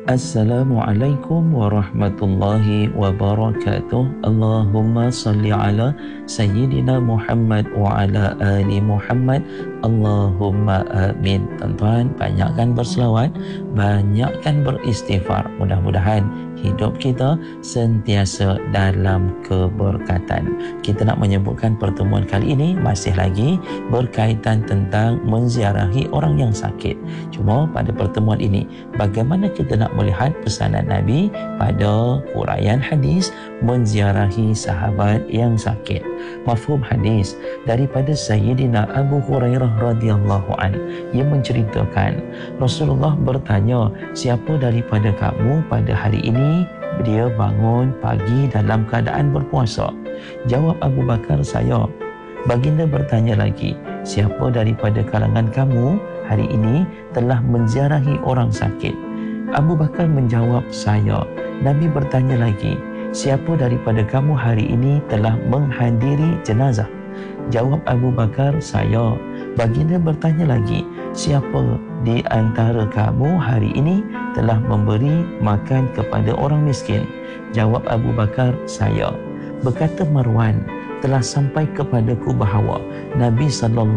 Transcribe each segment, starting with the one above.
Assalamualaikum warahmatullahi wabarakatuh. Allahumma salli ala Sayyidina Muhammad wa ala ali Muhammad. Allahumma amin. Tuan-tuan, banyakkan berselawat, banyakkan beristighfar. Mudah-mudahan hidup kita sentiasa dalam keberkatan. Kita nak menyebutkan pertemuan kali ini masih lagi berkaitan tentang menziarahi orang yang sakit. Cuma pada pertemuan ini, bagaimana kita nak melihat pesanan Nabi pada huraian hadis menziarahi sahabat yang sakit. Mafhum hadis daripada Sayyidina Abu Hurairah radhiyallahu an, ia menceritakan Rasulullah bertanya, siapa daripada kamu pada hari ini dia bangun pagi dalam keadaan berpuasa? Jawab Abu Bakar, saya. Baginda bertanya lagi, siapa daripada kalangan kamu hari ini telah menziarahi orang sakit? Abu Bakar menjawab, saya. Nabi bertanya lagi, siapa daripada kamu hari ini telah menghadiri jenazah? Jawab Abu Bakar, saya. Baginda bertanya lagi, siapa di antara kamu hari ini telah memberi makan kepada orang miskin? Jawab Abu Bakar, saya. Berkata Marwan, telah sampai kepadaku bahawa Nabi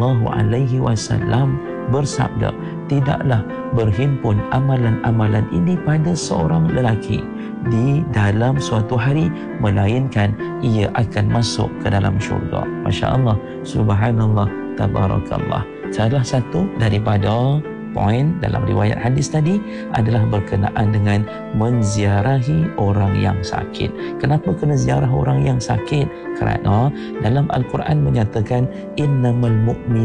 SAW bersabda, tidaklah berhimpun amalan-amalan ini pada seorang lelaki di dalam suatu hari, melainkan ia akan masuk ke dalam syurga. Masya Allah, subhanallah, tabarakallah. Salah satu daripada poin dalam riwayat hadis tadi adalah berkenaan dengan menziarahi orang yang sakit. Kenapa kena ziarah orang yang sakit? Kerana dalam Al-Quran menyatakan innamal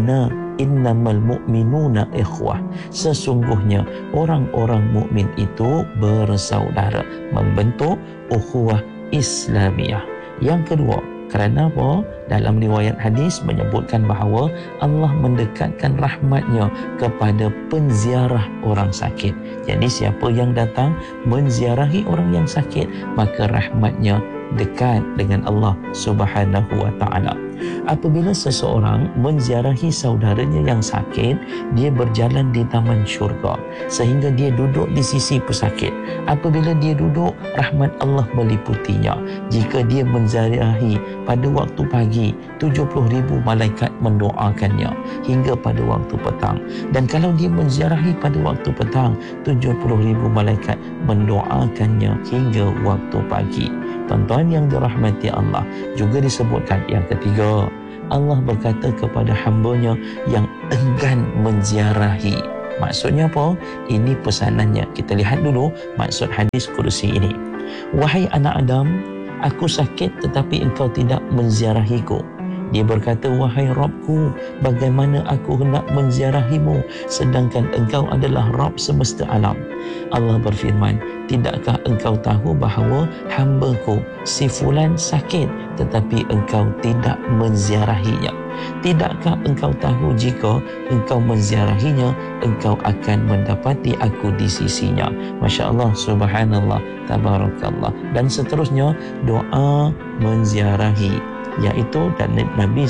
mu'minuna ikhwah. Sesungguhnya orang-orang mukmin itu bersaudara, membentuk ukhuwah Islamiyah. Yang kedua, kerana apa? Dalam riwayat hadis menyebutkan bahawa Allah mendekatkan rahmatnya kepada penziarah orang sakit. Jadi siapa yang datang menziarahi orang yang sakit, maka rahmatnya dekat dengan Allah Subhanahu wa ta'ala. Apabila seseorang menziarahi saudaranya yang sakit, dia berjalan di taman syurga sehingga dia duduk di sisi pesakit. Apabila dia duduk, rahmat Allah meliputinya. Jika dia menziarahi pada waktu pagi, 70,000 malaikat mendoakannya hingga pada waktu petang. Dan kalau dia menziarahi pada waktu petang, 70,000 malaikat mendoakannya hingga waktu pagi. Tuan-tuan yang dirahmati Allah, juga disebutkan yang ketiga, Allah berkata kepada hamba-Nya yang enggan menziarahi. Maksudnya apa? Ini pesanannya. Kita lihat dulu maksud hadis kursi ini. Wahai anak Adam, aku sakit tetapi engkau tidak menziarahiku. Dia berkata, wahai Rabbku, bagaimana aku hendak menziarahimu sedangkan engkau adalah Rabb semesta alam. Allah berfirman, tidakkah engkau tahu bahawa hamba-Ku si fulan sakit tetapi engkau tidak menziarahinya? Tidakkah engkau tahu jika engkau menziarahinya, engkau akan mendapati aku di sisinya? Masya Allah, subhanallah, tabarakallah. Dan seterusnya, doa menziarahi, iaitu dan Nabi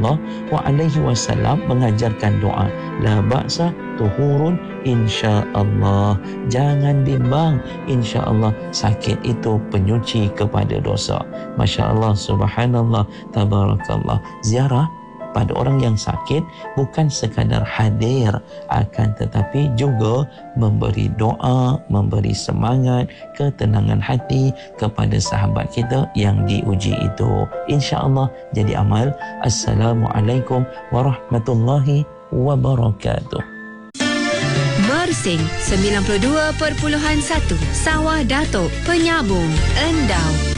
SAW mengajarkan doa, la ba'sa tuhurun insya-Allah. Jangan bimbang, insya-Allah sakit itu penyuci kepada dosa. Masya Allah, subhanallah, tabarakallah. Ziarah pada orang yang sakit bukan sekadar hadir, akan tetapi juga memberi doa, memberi semangat, ketenangan hati kepada sahabat kita yang diuji itu. InsyaAllah jadi amal. Assalamualaikum warahmatullahi wabarakatuh. Mersing 92.1 Sawah Datuk, penyambung Endau.